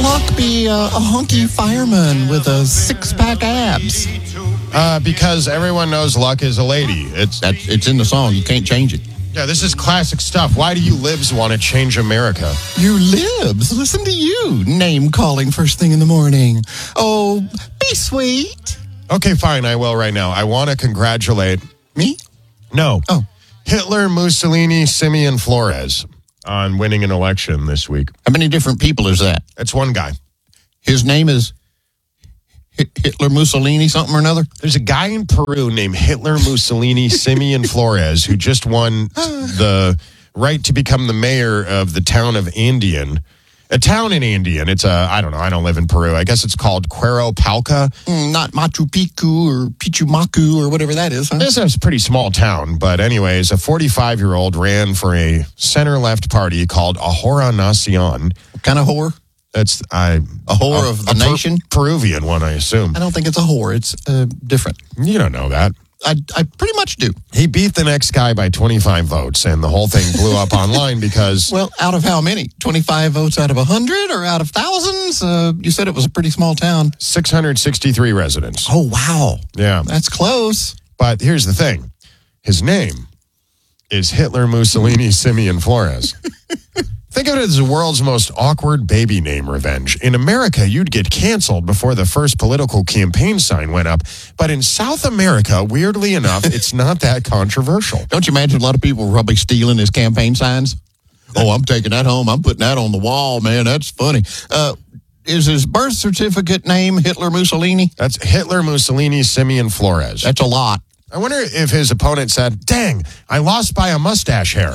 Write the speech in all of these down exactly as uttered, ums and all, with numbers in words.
Locke be uh, a hunky fireman with a six-pack abs? Uh, because everyone knows Luck is a lady. It's That's, it's in the song. You can't change it. Yeah, this is classic stuff. Why do you libs want to change America? You libs, listen to you. Name-calling first thing in the morning. Oh, be sweet. Okay, fine, I will right now. I want to congratulate... Me? No. Oh. Hitler, Mussolini, Simeon Flores on winning an election this week. How many different people is that? That's one guy. His name is Hitler, Mussolini, something or another? There's a guy in Peru named Hitler, Mussolini, Simeon Flores who just won the right to become the mayor of the town of Andean. A town in Andean. It's a, I don't know, I don't live in Peru. I guess it's called Cueropalca. Mm, not Machu Picchu or Pichumacu or whatever that is, huh? This is a pretty small town, but anyways, a forty-five-year-old ran for a center-left party called Ahora Nacion. What kind of whore? That's I, a whore a, of the a nation? Per, Peruvian one, I assume. I don't think it's a whore. It's uh, different. You don't know that. I, I pretty much do. He beat the next guy by twenty-five votes, and the whole thing blew up online because... Well, out of how many? twenty-five votes out of one hundred or out of thousands? Uh, you said it was a pretty small town. six hundred sixty-three residents. Oh, wow. Yeah. That's close. But here's the thing. His name is Hitler, Mussolini, Simeon Flores. Think of it as the world's most awkward baby name revenge. In America, you'd get canceled before the first political campaign sign went up. But in South America, weirdly enough, it's not that controversial. Don't you imagine a lot of people were probably stealing his campaign signs? Oh, I'm taking that home. I'm putting that on the wall, man. That's funny. Uh, is his birth certificate name Hitler Mussolini? That's Hitler, Mussolini, Simeon Flores. That's a lot. I wonder if his opponent said, dang, I lost by a mustache hair.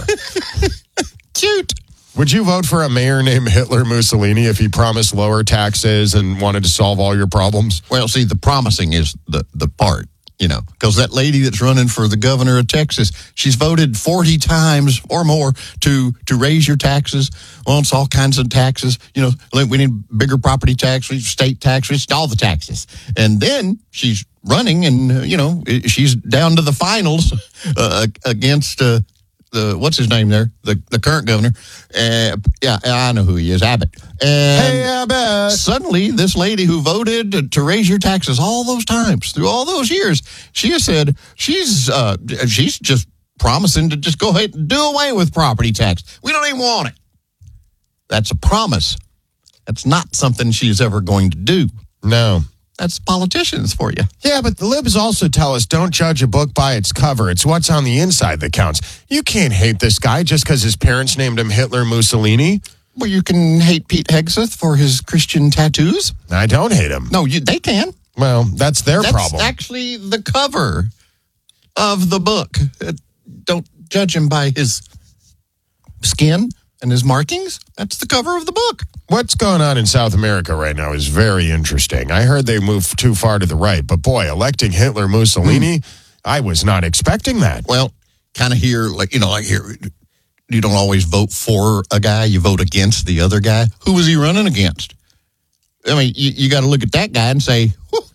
Cute. Would you vote for a mayor named Hitler Mussolini if he promised lower taxes and wanted to solve all your problems? Well, see, the promising is the, the part, you know, because that lady that's running for the governor of Texas, she's voted forty times or more to to raise your taxes, wants all kinds of taxes. You know, like we need bigger property taxes, state taxes, all the taxes. And then she's running and, uh, you know, she's down to the finals uh, against... Uh, The, what's his name there? The the current governor. Uh, yeah, I know who he is, Abbott. And hey, Abbott. Suddenly, this lady who voted to, to raise your taxes all those times, through all those years, she has said she's uh, she's just promising to just go ahead and do away with property tax. We don't even want it. That's a promise. That's not something she's ever going to do. No. That's politicians for you. Yeah, but the libs also tell us don't judge a book by its cover. It's what's on the inside that counts. You can't hate this guy just because his parents named him Hitler Mussolini. Well, you can hate Pete Hegseth for his Christian tattoos. I don't hate him. No, you, they can. Well, that's their that's problem. That's actually the cover of the book. Uh, don't judge him by his skin and his markings. That's the cover of the book. What's going on in South America right now is very interesting. I heard they moved too far to the right, but boy, electing Hitler Mussolini, mm. I was not expecting that. Well, kind of here, like, you know, like here, you don't always vote for a guy, you vote against the other guy. Who was he running against? I mean, you, you got to look at that guy and say,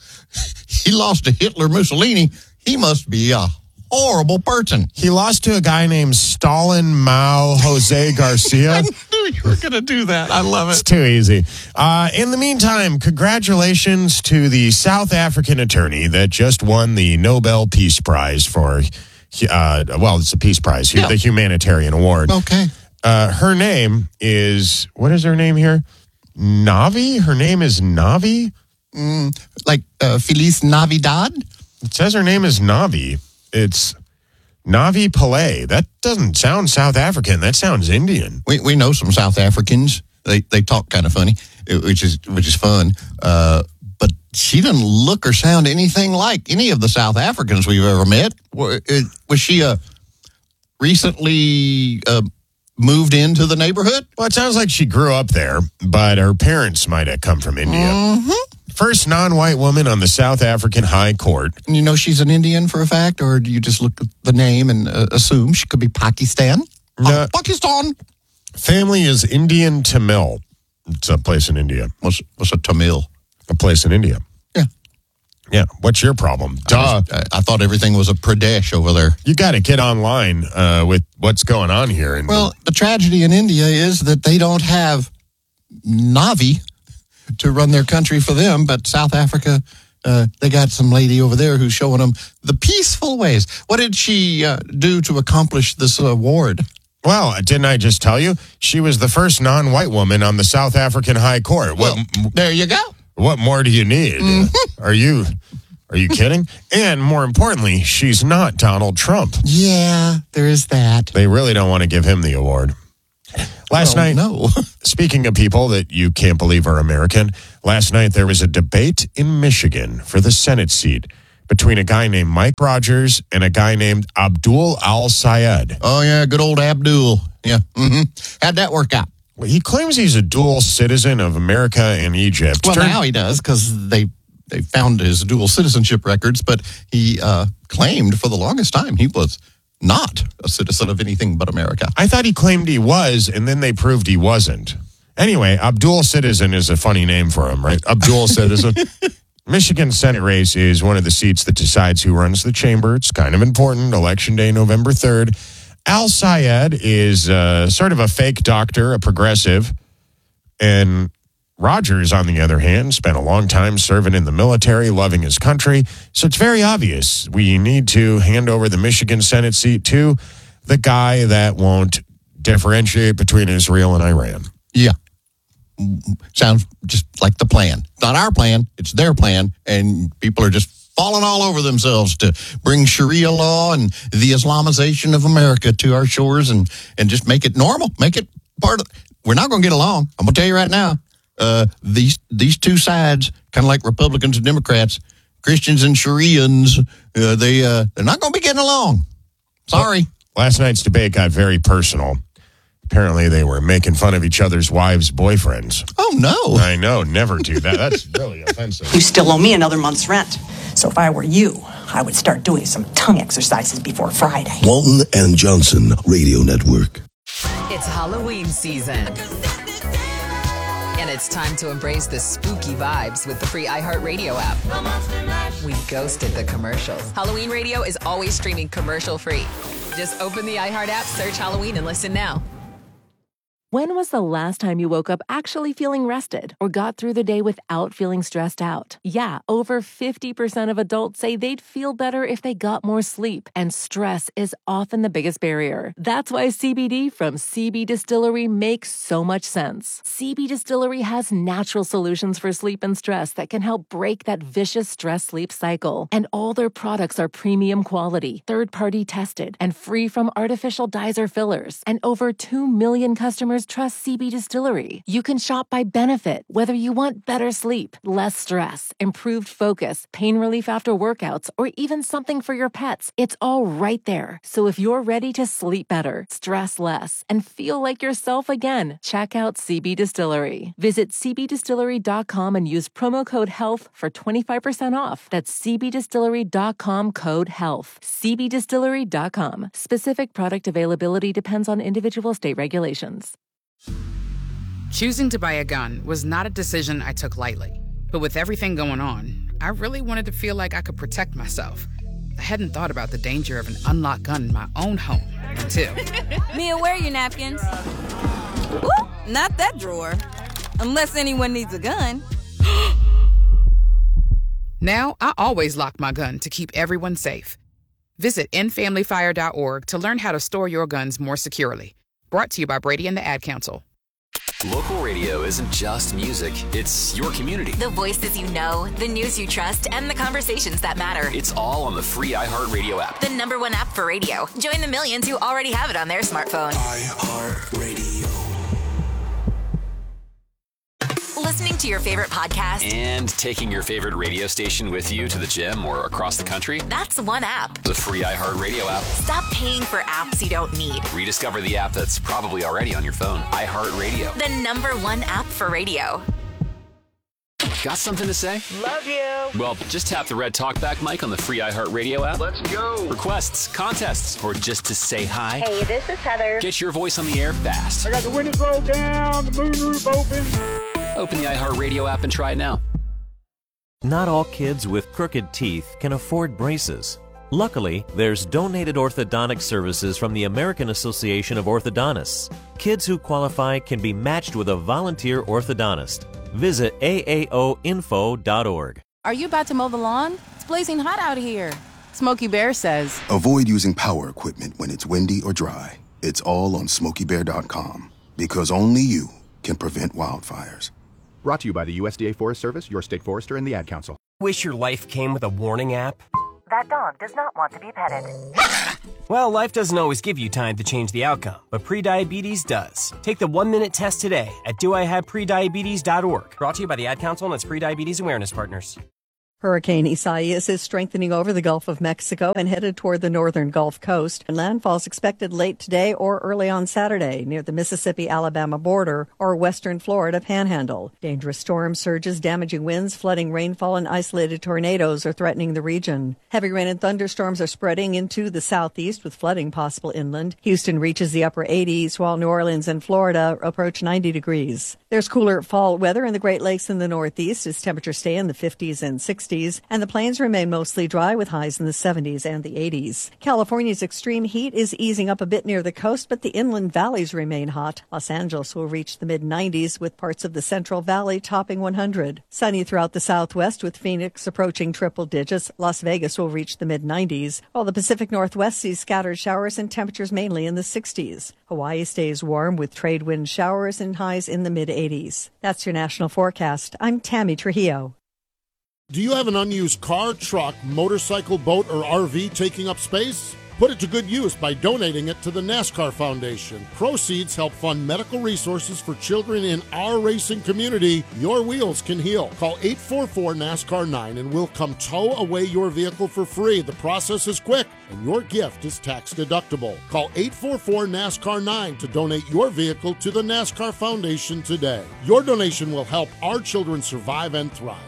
he lost to Hitler Mussolini. He must be a horrible person. He lost to a guy named Stalin Mao Jose Garcia. I knew you were going to do that. I love it. It's too easy. Uh, in the meantime, congratulations to the South African attorney that just won the Nobel Peace Prize for, uh, well, it's a Peace Prize, yeah. the Humanitarian Award. Okay. Uh, her name is, what is her name here? Navi? Her name is Navi? Mm, like uh, Feliz Navidad? It says her name is Navi. It's Navi Pillay. That doesn't sound South African. That sounds Indian. We we know some South Africans. They they talk kind of funny, which is which is fun. Uh, but she doesn't look or sound anything like any of the South Africans we've ever met. Was she uh, recently uh, moved into the neighborhood? Well, it sounds like she grew up there, but her parents might have come from India. Mm-hmm. First non-white woman on the South African High Court. And you know she's an Indian for a fact, or do you just look at the name and uh, assume she could be Pakistan? No. Uh, Pakistan. Family is Indian Tamil. It's a place in India. What's, what's a Tamil? A place in India. Yeah. Yeah. What's your problem? Duh. I, was, I, I thought everything was a Pradesh over there. You got to get online uh, with what's going on here. And well, the tragedy in India is that they don't have Navi to run their country for them. But South Africa, uh, they got some lady over there who's showing them the peaceful ways. What did she uh, do to accomplish this award? Well, didn't I just tell you? She was the first non-white woman on the South African High Court. Well, what, there you go. What more do you need? Mm-hmm. Are you are you kidding? And more importantly, she's not Donald Trump. Yeah, there is that. They really don't want to give him the award. Last well, night, no. Speaking of people that you can't believe are American, last night there was a debate in Michigan for the Senate seat between a guy named Mike Rogers and a guy named Abdul Al-Sayed. Oh, yeah, good old Abdul. Yeah. Mm-hmm. How'd that work out? Well, he claims he's a dual citizen of America and Egypt. Well, Turn- now he does because they, they found his dual citizenship records, but he uh, claimed for the longest time he was not a citizen of anything but America. I thought he claimed he was, and then they proved he wasn't. Anyway, Abdul Citizen is a funny name for him, right? Abdul Citizen. Michigan Senate race is one of the seats that decides who runs the chamber. It's kind of important. Election day, November third. Al-Sayed is uh, sort of a fake doctor, a progressive. And Rogers, on the other hand, spent a long time serving in the military, loving his country. So it's very obvious we need to hand over the Michigan Senate seat to the guy that won't differentiate between Israel and Iran. Yeah. Sounds just like the plan. It's not our plan, it's their plan, and people are just falling all over themselves to bring Sharia law and the Islamization of America to our shores and, and just make it normal, make it part of... We're not going to get along. I'm going to tell you right now, uh, these these two sides, kind of like Republicans and Democrats, Christians and Sharians, uh, they, uh, they're not going to be getting along. Sorry. Last night's debate got very personal. Apparently, they were making fun of each other's wives' boyfriends. Oh, no. I know. Never do that. That's really offensive. You still owe me another month's rent. So if I were you, I would start doing some tongue exercises before Friday. Walton and Johnson Radio Network. It's Halloween season. And it's time to embrace the spooky vibes with the free iHeartRadio app. We ghosted the commercials. Halloween Radio is always streaming commercial-free. Just open the iHeart app, search Halloween, and listen now. When was the last time you woke up actually feeling rested or got through the day without feeling stressed out? Yeah, over fifty percent of adults say they'd feel better if they got more sleep, and stress is often the biggest barrier. That's why C B D from C B Distillery makes so much sense. C B Distillery has natural solutions for sleep and stress that can help break that vicious stress-sleep cycle. And all their products are premium quality, third-party tested, and free from artificial dyes or fillers. And over two million customers trust C B Distillery. You can shop by benefit, whether you want better sleep, less stress, improved focus, pain relief after workouts, or even something for your pets. It's all right there. So if you're ready to sleep better, stress less, and feel like yourself again, check out C B Distillery. Visit c b distillery dot com and use promo code HEALTH for twenty-five percent off. That's c b distillery dot com code HEALTH. c b distillery dot com. Specific product availability depends on individual state regulations. Choosing to buy a gun was not a decision I took lightly. But with everything going on, I really wanted to feel like I could protect myself. I hadn't thought about the danger of an unlocked gun in my own home until... Mia, where are your napkins? Ooh, not that drawer. Unless anyone needs a gun. Now, I always lock my gun to keep everyone safe. Visit end family fire dot org to learn how to store your guns more securely. Brought to you by Brady and the Ad Council. Local radio isn't just music, it's your community. The voices you know, the news you trust, and the conversations that matter. It's all on the free iHeartRadio app. The number one app for radio. Join the millions who already have it on their smartphone. iHeartRadio. Listening to your favorite podcast and taking your favorite radio station with you to the gym or across the country. That's one app. The free iHeartRadio app. Stop paying for apps you don't need. Rediscover the app that's probably already on your phone. iHeartRadio. The number one app for radio. Got something to say? Love you. Well, just tap the red talkback mic on the free iHeartRadio app. Let's go. Requests, contests, or just to say hi. Hey, this is Heather. Get your voice on the air fast. I got the windows rolled down, the moonroof open. Open the iHeartRadio app and try it now. Not all kids with crooked teeth can afford braces. Luckily, there's donated orthodontic services from the American Association of Orthodontists. Kids who qualify can be matched with a volunteer orthodontist. Visit A A O info dot org. Are you about to mow the lawn? It's blazing hot out here. Smokey Bear says, avoid using power equipment when it's windy or dry. It's all on smokey bear dot com, because only you can prevent wildfires. Brought to you by the U S D A Forest Service, your state forester, and the Ad Council. Wish your life came with a warning app? That dog does not want to be petted. Well, life doesn't always give you time to change the outcome, but prediabetes does. Take the one-minute test today at do I have prediabetes dot org. Brought to you by the Ad Council and its prediabetes awareness partners. Hurricane Isaias is strengthening over the Gulf of Mexico and headed toward the northern Gulf Coast. Landfall is expected late today or early on Saturday near the Mississippi-Alabama border or western Florida panhandle. Dangerous storm surges, damaging winds, flooding rainfall, and isolated tornadoes are threatening the region. Heavy rain and thunderstorms are spreading into the southeast with flooding possible inland. Houston reaches the upper eighties, while New Orleans and Florida approach ninety degrees. There's cooler fall weather in the Great Lakes in the northeast as temperatures stay in the fifties and sixties. And the plains remain mostly dry with highs in the seventies and the eighties. California's extreme heat is easing up a bit near the coast, but the inland valleys remain hot. Los Angeles will reach the mid nineties with parts of the Central Valley topping one hundred. Sunny throughout the southwest with Phoenix approaching triple digits. Las Vegas will reach the mid nineties, while the Pacific Northwest sees scattered showers and temperatures mainly in the sixties. Hawaii stays warm with trade wind showers and highs in the mid eighties. That's your national forecast. I'm Tammy Trujillo. Do you have an unused car, truck, motorcycle, boat, or R V taking up space? Put it to good use by donating it to the NASCAR Foundation. Proceeds help fund medical resources for children in our racing community. Your wheels can heal. Call eight four four NASCAR nine and we'll come tow away your vehicle for free. The process is quick and your gift is tax deductible. Call eight four four NASCAR nine to donate your vehicle to the NASCAR Foundation today. Your donation will help our children survive and thrive.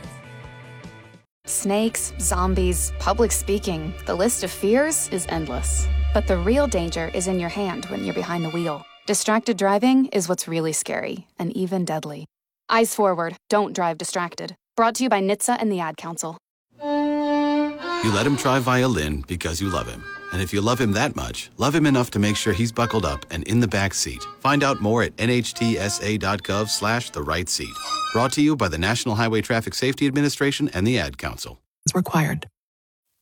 Snakes, zombies, public speaking, the list of fears is endless. But the real danger is in your hand when you're behind the wheel. Distracted driving is what's really scary and even deadly. Eyes forward, don't drive distracted. Brought to you by N H T S A and the Ad Council. You let him try violin because you love him. And if you love him that much, love him enough to make sure he's buckled up and in the back seat. Find out more at nhtsa.gov slash the right seat. Brought to you by the National Highway Traffic Safety Administration and the Ad Council. It's required.